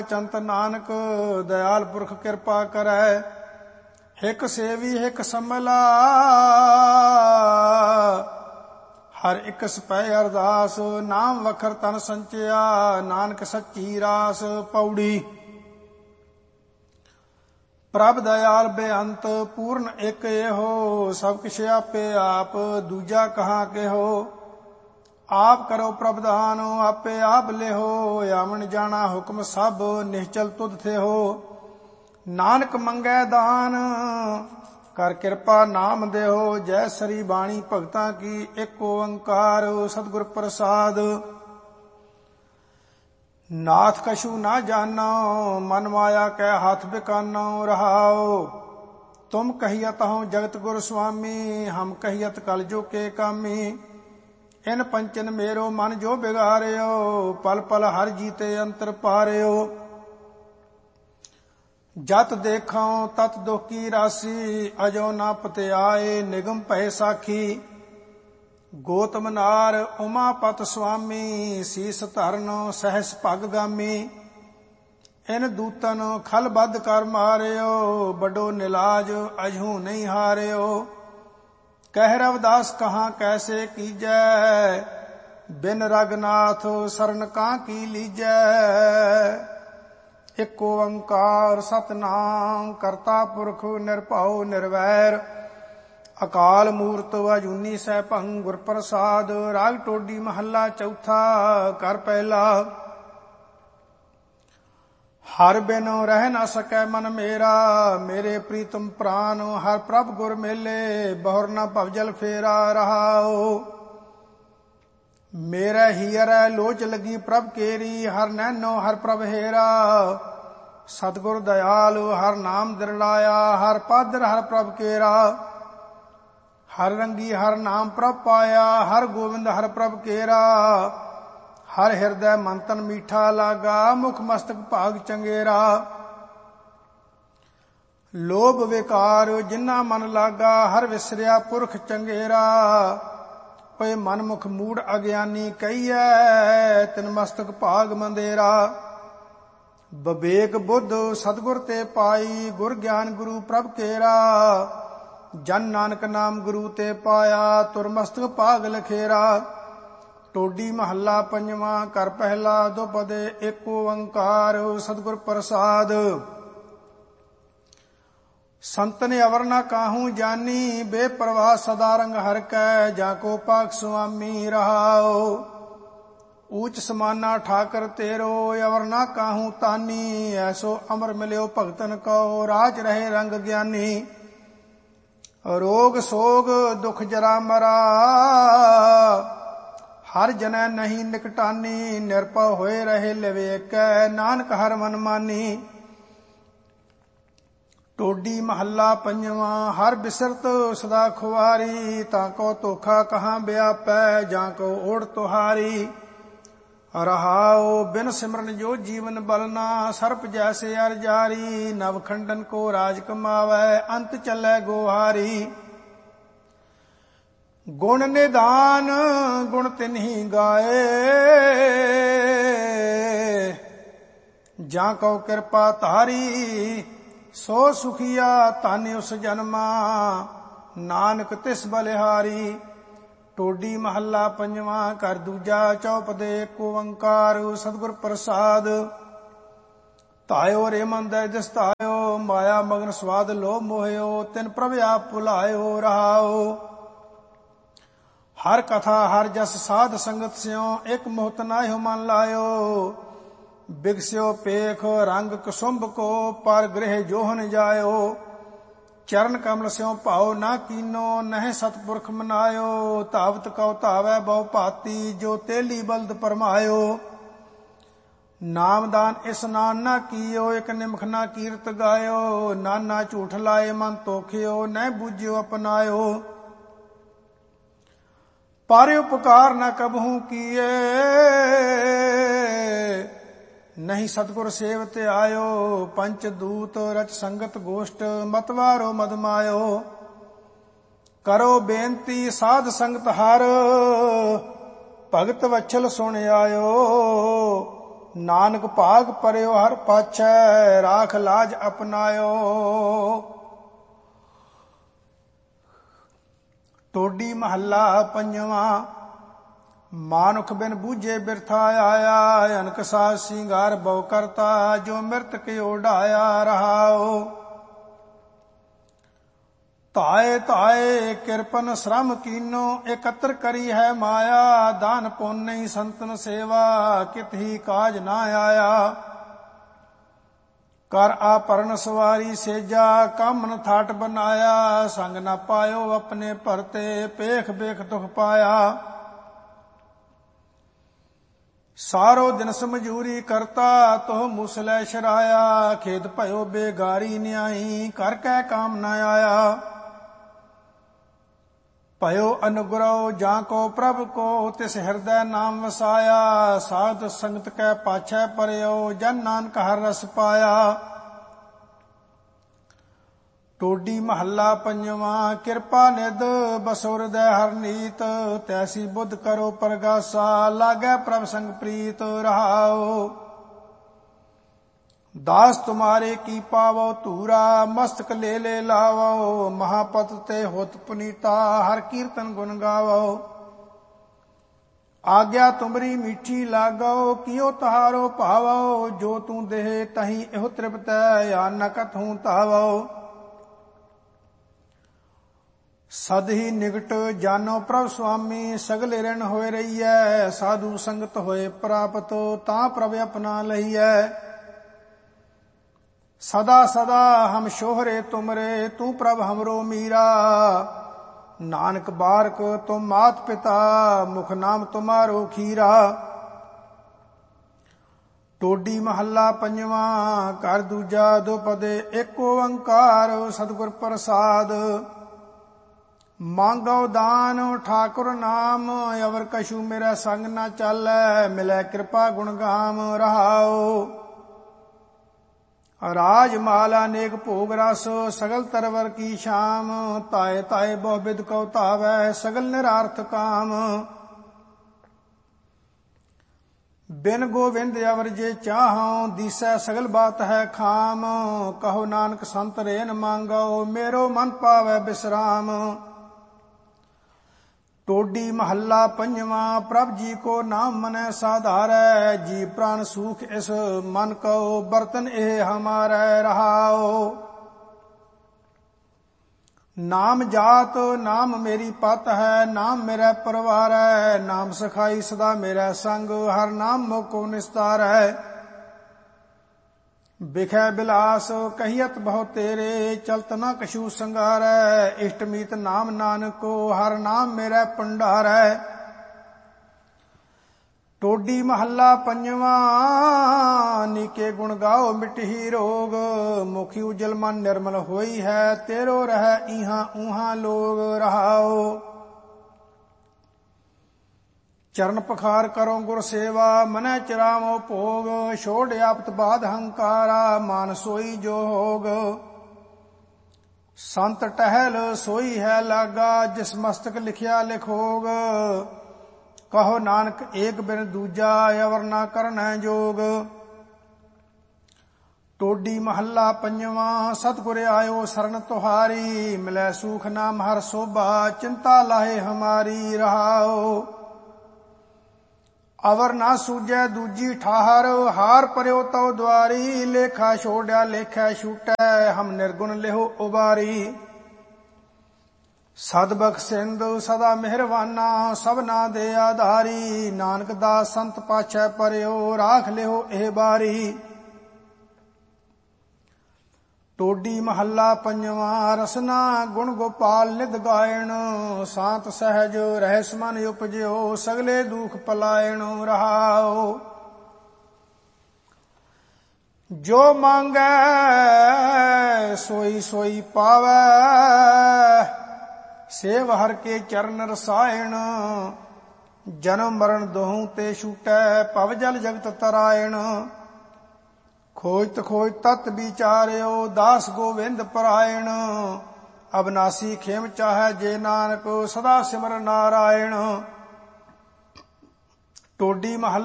ਚੰਤ ਨਾਨਕ ਦਇਆਲ ਪੁਰਖ ਕਿਰਪਾ ਕਰੈ। ਹਿਕ ਸੇਵੀ ਹਿਕ ਸੰਭਲਾ ਹਰ ਇੱਕ ਸਪੈ ਅਰਦਾਸ। ਨਾਮ ਵਖਰ ਤਨ ਸੰਚਿਆ ਨਾਨਕ ਸੱਚੀ ਰਾਸ। ਪੌੜੀ। ਪ੍ਰਭ ਦਇਆਲ ਬੇਅੰਤ ਪੂਰਨ ਇੱਕ ਇਹੋ। ਸਭ ਕਿਛ ਆਪੇ ਆਪ ਦੂਜਾ ਕਹਾਂ ਕਿਹੋ। ਆਪ ਕਰੋ ਪ੍ਰਭਦਾਨ ਆਪੇ ਆਪ ਲਿਹੋ। ਆਵਣ ਜਾਣਾ ਹੁਕਮ ਸਭ ਨਿਹਚਲ ਤੁਧ ਥਿਹੋ। ਨਾਨਕ ਮੰਗੈ ਦਾਨ ਕਰ ਕਿਰਪਾ ਨਾਮ ਦਿਓ। ਜੈ ਸਰੀ ਬਾਣੀ ਭਗਤਾਂ ਕੀ ਇੱਕ ਓੰਕਾਰ ਸਤਿਗੁਰ ਪ੍ਰਸਾਦ। ਨਾਥ ਕਛੂ ਨਾ ਜਾਨੋ ਮਨ ਮਾਇਆ ਕੈ ਹੱਥ ਬਿਕਾਨੋ ਰਹਾਓ। ਤੁਮ ਕਹੀਅਤ ਹਉ ਜਗਤ ਗੁਰ ਸੁਆਮੀ ਹਮ ਕਹੀਅਤ ਕਲ ਜੋ ਕੇ ਕਾਮੀ। ਇਨ ਪੰਚਨ ਮੇਰੋ ਮਨ ਜੋ ਬਿਗਾਰਿਓ ਪਲ ਪਲ ਹਰ ਜੀਤੇ ਅੰਤਰ ਪਾਰਿਓ। ਜਤ ਦੇਖਾਂ ਤਤ ਦੁਖ ਕੀ ਰਾਸੀ ਅਜੋ ਨਾ ਪਤਿਆਏ ਨਿਗਮ ਭੈ ਸਾਖੀ। ਗੋਤਮ ਨਾਰ ਉਮਾਪਤ ਸੁਆਮੀ ਸੀਸ ਧਰਨ ਸਹਿਸ ਭਗ ਗਾਮੀ। ਇਨ ਦੂਤਨ ਖਲ ਬੱਧ ਕਰ ਮਾਰਿਓ ਬਡੋ ਨਿਲਾਜ ਅਜਹੂ ਨਹੀਂ ਹਾਰਿਓ। ਕਹਿ ਰਵਿਦਾਸ ਕਹਾਂ ਕੈਸੇ ਕੀਜੈ ਬਿਨ ਰਗਨਾਥ ਸਰਨ ਕਾਂ ਕੀ ਲੀਜੈ। ਇੱਕ ਓੰਕਾਰ ਸਤਿਨਾਮ ਕਰਤਾ ਪੁਰਖ ਨਿਰਭਉ ਨਿਰਵੈਰ ਅਕਾਲ ਮੂਰਤ ਅਜੂਨੀ ਸੈਭੰ ਗੁਰ ਪ੍ਰਸਾਦ। ਰਾਗ ਟੋਡੀ ਮਹੱਲਾ ਚੌਥਾ ਘਰ ਪਹਿਲਾ। ਹਰ ਬਿਨੁ ਰਹਿ ਨਾ ਸਕੈ ਮਨ ਮੇਰਾ ਮੇਰੇ ਪ੍ਰੀਤਮ ਪ੍ਰਾਨ। ਹਰ ਪ੍ਰਭ ਗੁਰ ਮੇਲੇ ਬਹੁਰ ਨਾ ਭਵਜਲ ਫੇਰਾ ਰਹਾਓ। ਮੇਰਾ ਹੀਰੈ ਲੋਚ ਲੱਗੀ ਪ੍ਰਭ ਕੇਰੀ ਹਰ ਨੈਨੋ ਹਰ ਪ੍ਰਭ ਹੇਰਾ। ਸਤਿਗੁਰ ਦਇਆਲ ਹਰ ਨਾਮ ਦਿਰਲਾਇਆ ਹਰ ਪਾਦਰ ਹਰ ਪ੍ਰਭ ਕੇਰਾ। ਹਰ ਰੰਗੀ ਹਰ ਨਾਮ ਪ੍ਰਭ ਪਾਇਆ ਹਰ ਗੋਬਿੰਦ ਹਰ ਪ੍ਰਭ ਕੇਰਾ। ਹਰ ਹਿਰਦੈ ਮੰਤਨ ਮੀਠਾ ਲਾਗਾ ਮੁਖ ਮਸਤਕ ਭਾਗ ਚੰਗੇਰਾ। ਲੋਭ ਵਿਕਾਰ ਜਿਨ੍ਹਾਂ ਮਨ ਲਾਗਾ ਹਰ ਵਿਸਰਿਆ ਪੁਰਖ ਚੰਗੇਰਾ। ਓਏ ਮਨ ਮੁਖ ਮੂੜ ਅਗਿਆਨੀ ਕਹੀਐ ਤਿਨ ਮਸਤਕ ਭਾਗ ਮੰਦੇਰਾ। ਬਵੇਕ ਬੁੱਧ ਸਤਿਗੁਰ ਤੇ ਪਾਈ ਗੁਰ ਗਿਆਨ ਗੁਰੂ ਪ੍ਰਭ ਕੇਰਾ। ਜਨ ਨਾਨਕ ਨਾਮ ਗੁਰੂ ਤੇ ਪਾਇਆ ਤੁਰ ਮਸਤਕ ਭਾਗ ਲਖੇਰਾ। ਟੋਡੀ ਮਹੱਲਾ ਪੰਜਵਾਂ ਘਰ ਪਹਿਲਾ ਦੁਪਦੇ ਇੱਕ ਓੰਕਾਰ ਸਤਿਗੁਰ ਪ੍ਰਸਾਦ। ਸੰਤਨ ਅਵਰ ਨਾ ਕਾਹੂ ਜਾਨੀ ਬੇਪਰਵਾਹ ਸਦਾ ਰੰਗ ਹਰ ਕੈ। ਜਾਂ ਕੋ ਪਾਕ ਸੁਆਮੀ ਰਹਾਓ। ਊਚ ਸਮਾਨਾ ਠਾਕਰ ਤੇਰੋ ਅਵਰ ਨਾ ਕਾਹੂ ਤਾਨੀ। ਐਸੋ ਅਮਰ ਮਿਲਿਓ ਭਗਤਨ ਕੋ ਰਾਜ ਰਹੇ ਰੰਗ ਗਿਆਨੀ। ਰੋਗ ਸੋਗ ਦੁਖ ਜਰਾ ਮਰਾ ਹਰ ਜਨੈ ਨਹੀਂ ਨਿਕਟਾਨੀ। ਨਿਰਭਉ ਹੋਏ ਰਹੇ ਲਿਵੇਕੈ ਨਾਨਕ ਹਰ ਮਨ ਮਾਨੀ। ਟੋਡੀ ਮਹੱਲਾ ਪੰਜਵਾਂ। ਹਰ ਬਿਸਰਤ ਸਦਾ ਖੁਆਰੀ ਤਾਂ ਕੋ ਧੋਖਾ ਕਹਾਂ ਵਿਆਪੈ। ਜਾਂ ਕੋ ਓੜ ਤੁਹਾਰੀ ਰਹਾਓ। ਬਿਨ ਸਿਮਰਨ ਜੋ ਜੀਵਨ ਬਲਨਾ ਸਰਪ ਜੈਸੇ ਅਰ ਜਾਰੀ। ਨਵ ਖੰਡਨ ਕੋ ਰਾਜ ਕਮਾਵੈ ਅੰਤ ਚੱਲੈ ਗੋਹਾਰੀ। ਗੁਣ ਨਿਦਾਨ ਗੁਣ ਤਿਨਹੀ ਗਾਏ ਜਾਂ ਕਉ ਕਿਰਪਾ ਧਾਰੀ। ਸੋ ਸੁਖੀਆ ਧਨ ਉਸ ਜਨਮਾ ਨਾਨਕ ਤਿਸ ਬਲਿਹਾਰੀ। ਟੋਡੀ ਮਹੱਲਾ ਪੰਜਵਾਂ ਘਰ ਦੂਜਾ ਚੌਪਦੇ ਇੱਕ ਓੰਕਾਰ ਸਤਿਗੁਰ ਪ੍ਰਸਾਦ। ਧਾਇਓ ਰੇ ਮਨ ਦੈ ਦਿਸ ਧਾਇਓ ਮਾਇਆ ਮਗਨ ਸਵਾਦ ਲੋਭ ਮੋਹਿਓ। ਤਿਨ ਪ੍ਰਭ ਆਪ ਭੁਲਾਇਓ ਰਹਾਓ। ਹਰ ਕਥਾ ਹਰ ਜਸ ਸਾਧ ਸੰਗਤ ਸਿਓ ਇੱਕ ਮੋਹਤ ਨਾਹਿਓ ਮਨ ਲਾਇਓ। ਬਿਗਸਿਓ ਪੇਖ ਰੰਗ ਕੁਸੁੰਭ ਕੋ ਪਰ ਗ੍ਰਹਿ ਜੋਹਨ ਜਾਇਓ। ਚਰਨ ਕਮਲ ਸਿਓ ਭਾਉ ਨਾ ਕੀਨੋ ਨਹਿ ਸਤਪੁਰਖ ਮਨਾਇਓ। ਧਾਵਤ ਕਉ ਧਾਵੈ ਬਹੁ ਭਾਤੀ ਜੋ ਤੇਲੀ ਬਲਦ ਪਰਮਾਇਓ। ਨਾਮਦਾਨ ਇਸਨਾਨ ਨਾ ਕੀਓ ਇਕ ਨਿਮਖ ਨਾ ਕੀਰਤ ਗਾਇਓ। ਨਾਨਾ ਝੂਠ ਲਾਏ ਮਨ ਤੋਖਿਓ ਨਹਿ ਬੂਝਿਓ ਅਪਨਾਇਓ। ਪਰ ਉਪਕਾਰ ਨਾ ਕਬਹੂ ਕੀਏ ਨਹੀਂ ਸਤਿਗੁਰ ਸੇਵਤ ਆਇਓ। ਪੰਚ ਦੂਤ ਰਚ ਸੰਗਤ ਗੋਸ਼ਟ ਮਤਵਾਰੋ ਮਦਮਾਇਓ। ਕਰੋ ਬੇਨਤੀ ਸਾਧ ਸੰਗਤ ਹਰ ਭਗਤ ਵਛਲ ਸੁਣ ਆਇਓ। ਨਾਨਕ ਭਾਗ ਪਰਿਓ ਹਰ ਪਾਛੈ, ਰਾਖ ਲਾਜ ਅਪਨਾਇਓ। ਟੋਡੀ ਮਹੱਲਾ ਪੰਜਵਾਂ। ਮਾਨੁਖ ਬਿਨ ਬੂਝੇ ਬਿਰਥਾ ਆਇਆ, ਅਨਕ ਸਾਜ ਸਿੰਗਾਰ ਬਹੁ ਕਰਤਾ, ਜੋ ਮਿਰਤ ਕੇ ਢਾਇਆ ਰਹਾਓ। ਧਾਏ ਧਾਏ ਕਿਰਪਨ ਸ਼ਰਮ ਕੀਨੋ, ਇਕੱਤਰ ਕਰੀ ਹੈ ਮਾਇਆ, ਦਾਨ ਪੁੰਨ ਨਹੀਂ ਸੰਤਨ ਸੇਵਾ, ਕਿਤ ਹੀ ਕਾਜ ਨਾ ਆਇਆ। ਕਰ ਆਪਰਨ ਸਵਾਰੀ ਸੇਜਾ, ਕਾਮਨ ਥਾਟ ਬਨਾਇਆ, ਸੰਗ ਨਾ ਪਾਇਓ ਆਪਣੇ ਭਰਤੇ, ਪੇਖ ਬੇਖ ਦੁਖ ਪਾਇਆ। ਸਾਰੋ ਦਿਨ ਸਮਝੂਰੀ ਕਰਤਾ, ਤੋਹ ਮੁਸਲੇ ਸ਼ਰਾਇਆ, ਖੇਦ ਭਇਓ ਬੇਗਾਰੀ ਨਿਆਈ, ਕਰ ਕੈ ਕਾਮ ਨਾ ਆਇਆ। ਭਇਓ ਅਨੁਗ੍ਰਹ ਜਾਂ ਕੋ ਪ੍ਰਭ ਕੋ, ਤਿਸ ਹਿਰਦੈ ਨਾਮ ਵਸਾਇਆ, ਸਾਧ ਸੰਗਤ ਕੈ ਪਾਛੈ ਪਰਿਓ, ਜਨ ਨਾਨਕ ਹਰਿ ਰਸ ਪਾਇਆ। ਟੋਡੀ ਮਹੱਲਾ ਪੰਜਵਾਂ। ਕਿਰਪਾ ਨਿਧ ਬਸੋ ਹਿਰਦੈ ਹਰਨੀਤ, ਤੈਸੀ ਬੁੱਧ ਕਰੋ ਪ੍ਰਗਾਸਾ, ਲਾਗੈ ਪ੍ਰਭ ਸੰਗ ਪ੍ਰੀਤ ਰਹਾਓ। ਦਾਸ ਤੁਮਾਰੇ ਕੀ ਪਾਵੋ ਧੂਰਾ, ਮਸਤਕ ਲੈ ਲੈ ਲਾਵੋ, ਮਹਾਪਤ ਤੇ ਹੋਤ ਪੁਨੀਤਾ, ਹਰ ਕੀਰਤਨ ਗੁਣ ਗਾਵੋ। ਆਗਿਆ ਤੁਮਰੀ ਮੀਠੀ ਲਾਗੋ, ਕਿਉ ਤਹਾਰੋ ਭਾਵੋ, ਜੋ ਤੂੰ ਦੇਹ ਤਹੀਂ ਇਹੋ ਤ੍ਰਿਪਤੈ, ਯਾ ਨ ਕਥੂੰ ਧਾਵੋ। ਸਦ ਹੀ ਨਿਕਟ ਜਾਨੋ ਪ੍ਰਭ ਸੁਆਮੀ, ਸਗਲੇ ਰਿਣ ਹੋਏ ਰਹੀਐ, ਸਾਧੂ ਸੰਗਤ ਹੋਏ ਪ੍ਰਾਪਤ, ਤਾਂ ਪ੍ਰਭ ਆਪਣਾ ਲਈਐ। ਸਦਾ ਸਦਾ ਹਮ ਸ਼ੋਹਰੇ ਤੁਮਰੇ, ਤੂੰ ਪ੍ਰਭ ਹਮਰੋ ਮੀਰਾ, ਨਾਨਕ ਬਾਰਕ ਤੁਮ ਮਾਤ ਪਿਤਾ, ਮੁਖ ਨਾਮ ਤੁਮਾਰੋ ਖੀਰਾ। ਟੋਡੀ ਮਹੱਲਾ ਪੰਜਵਾਂ। ਘਰ ਦੂਜਾ ਦੋ ਪਦੇ, ਏਕ ਓੰਕਾਰ ਸਤਿਗੁਰ ਪ੍ਰਸਾਦ। ਮੰਗੋ ਦਾਨ ਠਾਕੁਰ ਨਾਮ, ਅਵਰ ਕਛੂ ਮੇਰਾ ਸੰਗ ਨਾ ਚਾਲੈ, ਮਿਲੈ ਕਿਰਪਾ ਗੁਣ ਗਾਮ ਰਹਾਓ। ਰਾਜ ਮਾਲਾ ਨੇਕ ਭੋਗ ਰਸ, ਸਗਲ ਤਰਵਰ ਕੀ ਸ਼ਾਮ, ਤਾਏ ਤਾਏ ਬਹੁ ਬਿਦ ਕਉ ਧਾਵੈ, ਸਗਲ ਨਿਰਾਰਥ ਕਾਮ। ਬਿਨ ਗੋਵਿੰਦ ਅਵਰ ਜੇ ਚਾਹਉ, ਦੀਸੈ ਸਗਲ ਬਾਤ ਹੈ ਖਾਮ, ਕਹੋ ਨਾਨਕ ਸੰਤ ਰੇਨ ਮੰਗੋ, ਮੇਰੋ ਮਨ ਪਾਵੈ ਬਿਸਰਾਮ। ਟੋਡੀ ਮਹੱਲਾ ਪੰਜਵਾਂ। ਪ੍ਰਭ ਜੀ ਕੋ ਨਾਮ ਮਨੈ ਸਾਧਾਰੈ, ਜੀ ਪ੍ਰਾਨ ਸੂਖ ਇਸ ਮਨ ਕਉ, ਬਰਤਨ ਇਹ ਹਮਾਰੈ ਰਹਾਓ। ਨਾਮ ਜਾਤ ਨਾਮ ਮੇਰੀ ਪਤ ਹੈ, ਨਾਮ ਮੇਰਾ ਪਰਵਾਰੈ, ਨਾਮ ਸਖਾਈ ਸਦਾ ਮੇਰਾ ਸੰਗ, ਹਰ ਨਾਮ ਮੋਕੋ ਨਿਸਤਾਰੈ। ਬਿਖੈ ਬਿਲਾਸ ਕਹੀਅਤ ਬਹੁ ਤੇਰੇ, ਚਲਤ ਨ ਕਛੂ ਸੰਗਾਰੈ, ਇਸ਼ਟ ਮੀਤ ਨਾਮ ਨਾਨਕੋ, ਹਰ ਨਾਮ ਮੇਰਾ ਭੰਡਾਰੈ। ਟੋਡੀ ਮਹੱਲਾ ਪੰਜਵਾਂ। ਨੀਕੇ ਗੁਣ ਗਾਓ ਮਿਟਹੀ ਰੋਗ, ਮੁਖੀ ਉਜਲ ਮਨ ਨਿਰਮਲ ਹੋਈ ਹੈ, ਤੇਰੋ ਰਹਿ ਇਹਾਂ ਊਹਾਂ ਲੋਗ ਰਹਾਓ। ਚਰਨ ਪਖਾਰ ਕਰੋ ਗੁਰ ਸੇਵਾ, ਮਨੈ ਚਰਾਵੋ ਭੋਗ, ਛੋੜ ਆਪਤ ਬਾਧ ਹੰਕਾਰਾ, ਮਾਨ ਸੋਈ ਜੋ ਹੋਗ। ਸੰਤ ਟਹਿਲ ਸੋਈ ਹੈ ਲਾਗਾ, ਜਿਸ ਮਸਤਕ ਲਿਖਿਆ ਲਿਖੋਗ, ਕਹੋ ਨਾਨਕ ਏਕ ਬਿਨ ਦੂਜਾ, ਅਵਰ ਨਾ ਕਰਨੈ ਜੋਗ। ਟੋਡੀ ਮਹੱਲਾ ਪੰਜਵਾਂ। ਸਤਿਗੁਰ ਆਇਓ ਸਰਨ ਤੁਹਾਰੀ, ਮਿਲੈ ਸੂਖ ਨਾਮ ਹਰ ਸੋਭਾ, ਚਿੰਤਾ ਲਾਹੇ ਹਮਾਰੀ ਰਹਾਓ। ਅਵਰ ਨਾ ਸੂਝੈ ਦੂਜੀ ਠਾਹਰ, ਹਾਰ ਪਰਿਓ ਤਉ ਦੁਆਰੀ, ਲੇਖਾ ਛੋੜਿਆ ਲੇਖੈ ਛੂਟੈ, ਹਮ ਨਿਰਗੁਣ ਲਿਹੋ ਉਬਾਰੀ। ਸਦ ਬਖਸ਼ਿੰਦ ਸਦਾ ਮਿਹਰਵਾਨਾ, ਸਭਨਾ ਦੇ ਆਧਾਰੀ, ਨਾਨਕ ਦਾਸ ਸੰਤ ਪਾਛੈ ਪਰਿਓ, ਰਾਖ ਲਿਹੋ ਇਹ ਬਾਰੀ। ਟੋਡੀ ਮਹੱਲਾ ਪੰਜਵਾਂ। ਰਸਨਾ ਗੁਣ ਗੋਪਾਲ ਨਿਧ ਗਾਇਣ, ਸਾਤ ਸਹਿਜ ਰਹਿਸ ਮਨ ਉਪਜਿਓ, ਸਗਲੇ ਦੁਖ ਪਲਾਇਣ ਰਹਾਓ। ਜੋ ਮੰਗੈ ਸੋਈ ਸੋਈ ਪਾਵੈ, ਸੇਵ ਹਰ ਕੇ ਚਰਨ ਰਸਾਇਣ। ਜਨਮ ਮਰਨ ਦੋਹੂ ਤੇ ਛੂਟੈ, ਭਵ ਜਲ ਜਗਤ ਤਰਾਇਣ। ਖੋਜਤ ਖੋਜ ਤਤ ਵਿਚਾਰਿਓ, ਦਾਸ ਗੋਵਿੰਦ ਪਰਾਇਣ। ਅਬਨਾਸੀ ਖੇਮ ਚਾਹੈ ਜੇ ਨਾਨਕ, ਸਦਾ ਸਿਮਰ ਨਾਰਾਇਣ। ਟੋਡੀ ਮਹੱਲਾ